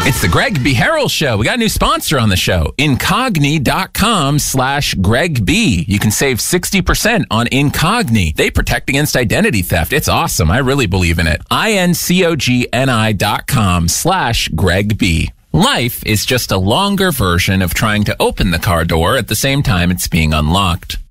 It's the Greg B. Harrell Show. We got a new sponsor on the show, Incogni.com/Greg B. You can save 60% on Incogni. They protect against identity theft. It's awesome. I really believe in it. Incogni.com/Greg B. Life is just a longer version of trying to open the car door at the same time it's being unlocked.